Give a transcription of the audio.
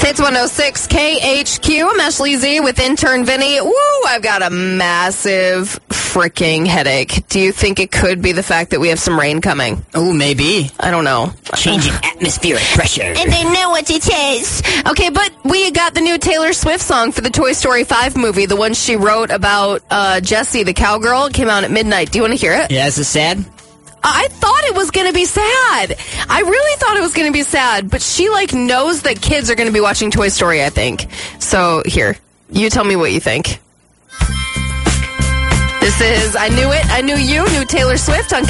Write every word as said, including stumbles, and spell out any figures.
Hits one oh six K H Q. I'm Ashley Z with intern Vinny. Woo, I've got a massive freaking headache. Do you think it could be the fact that we have some rain coming? Oh, maybe. I don't know. Changing atmospheric pressure. And I know what it is. Okay, but we got the new Taylor Swift song for the Toy Story five movie, the one she wrote about uh, Jessie, the cowgirl. It came out at midnight. Do you want to hear it? Yeah, is it sad? I thought it was going to be sad. I really thought it was going to be sad, but she, like, knows that kids are going to be watching Toy Story, I think. So, here, you tell me what you think. This is I Knew It, I Knew You, new Taylor Swift on